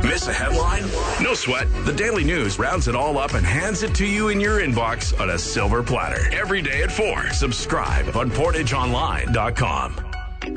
Miss a headline? No sweat. The Daily News rounds it all up and hands it to you in your inbox on a silver platter. Every day at 4. Subscribe on PortageOnline.com.